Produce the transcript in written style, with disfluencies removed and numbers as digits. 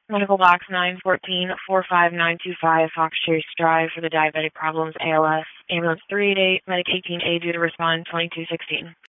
Medical box 914-45925, Fox Chase Drive for the diabetic problems, ALS. Ambulance 388, Medic 18A due to respond 2216.